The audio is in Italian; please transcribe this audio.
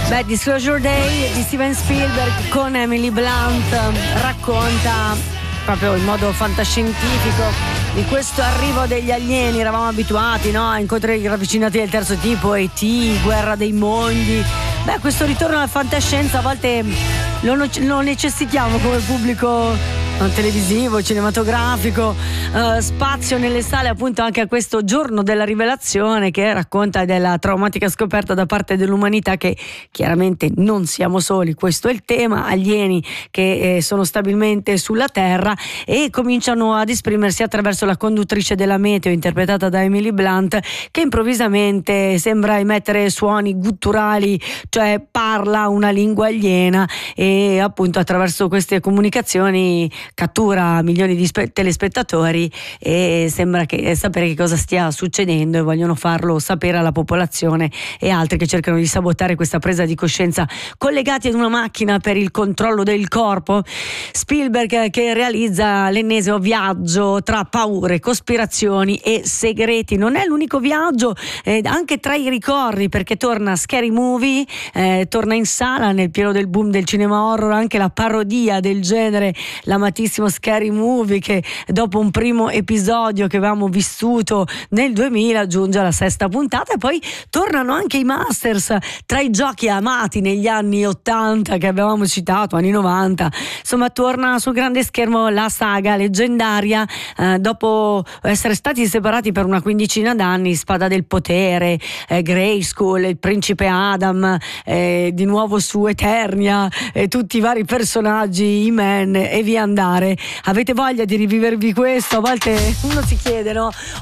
Beh, Disclosure Day di Steven Spielberg con Emily Blunt racconta proprio in modo fantascientifico di questo arrivo degli alieni. Eravamo abituati, no, a incontri ravvicinati del terzo tipo, E.T., Guerra dei Mondi. Beh, questo ritorno alla fantascienza a volte lo necessitiamo come pubblico televisivo, cinematografico. Spazio nelle sale appunto anche a questo giorno della rivelazione, che racconta della traumatica scoperta da parte dell'umanità che chiaramente non siamo soli, questo è il tema, alieni che sono stabilmente sulla Terra e cominciano ad esprimersi attraverso la conduttrice della meteo interpretata da Emily Blunt, che improvvisamente sembra emettere suoni gutturali, cioè parla una lingua aliena e appunto attraverso queste comunicazioni cattura milioni di telespettatori e sembra sapere che cosa stia succedendo e vogliono farlo sapere alla popolazione e altri che cercano di sabotare questa presa di coscienza collegati ad una macchina per il controllo del corpo. Spielberg che realizza l'ennesimo viaggio tra paure, cospirazioni e segreti. Non è l'unico viaggio, anche tra i ricordi, perché torna Scary Movie, torna in sala nel pieno del boom del cinema horror anche la parodia del genere, l'amatissimo Scary Movie, che dopo un primo episodio che avevamo vissuto nel 2000 giunge alla 6ª puntata. E poi tornano anche i Masters, tra i giochi amati negli anni 80 che avevamo citato, anni 90. Insomma, torna sul grande schermo la saga leggendaria, dopo essere stati separati per una quindicina d'anni. Spada del Potere, Grayskull, il principe Adam, di nuovo su Eternia, tutti i vari personaggi, He-Man e via andare. Avete voglia di rivivervi questo? A volte uno si chiede, no?